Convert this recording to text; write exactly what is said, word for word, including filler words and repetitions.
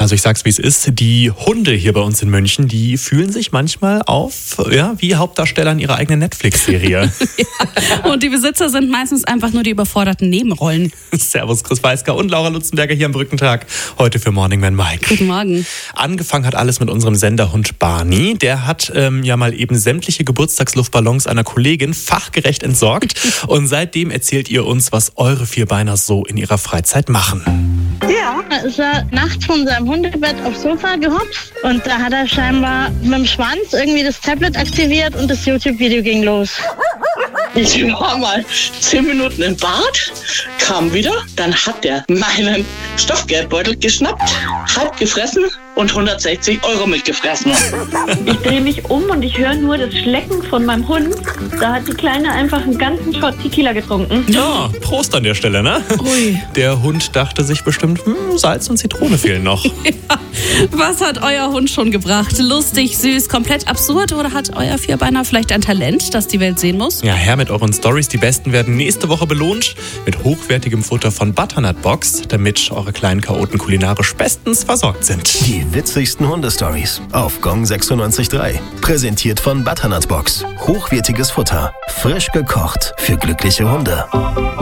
Also ich sag's, wie es ist. Die Hunde hier bei uns in München, die fühlen sich manchmal auf, ja, wie Hauptdarsteller in ihrer eigenen Netflix-Serie. Ja. Und die Besitzer sind meistens einfach nur die überforderten Nebenrollen. Servus, Chris Weisker und Laura Lutzenberger hier am Brückentag. Heute für Morning Man Mike. Guten Morgen. Angefangen hat alles mit unserem Senderhund Barney. Der hat ähm, ja mal eben sämtliche Geburtstagsluftballons einer Kollegin fachgerecht entsorgt. Und seitdem erzählt ihr uns, was eure Vierbeiner so in ihrer Freizeit machen. Ja, da ist er nachts von seinem Hundebett aufs Sofa gehopst und da hat er scheinbar mit dem Schwanz irgendwie das Tablet aktiviert und das YouTube-Video ging los. Ich war mal zehn Minuten im Bad, kam wieder, dann hat er meinen Stoffgeldbeutel geschnappt, halb gefressen und hundertsechzig Euro mitgefressen. Ich drehe mich um und ich höre nur das Schlecken von meinem Hund. Da hat die Kleine einfach einen ganzen Shot Tequila getrunken. Ja, Prost an der Stelle, ne? Ui. Der Hund dachte sich bestimmt, hm, Salz und Zitrone fehlen noch. Ja. Was hat euer Hund schon gebracht? Lustig, süß, komplett absurd oder hat euer Vierbeiner vielleicht ein Talent, das die Welt sehen muss? Ja, her mit euren Stories. Die besten werden nächste Woche belohnt mit hochwertigem Futter von Butternut Box, damit eure kleinen Chaoten kulinarisch bestens versorgt sind. Die witzigsten Hundestories auf Gong sechsundneunzig Komma drei. Präsentiert von Butternut Box. Hochwertiges Futter. Frisch gekocht für glückliche Hunde.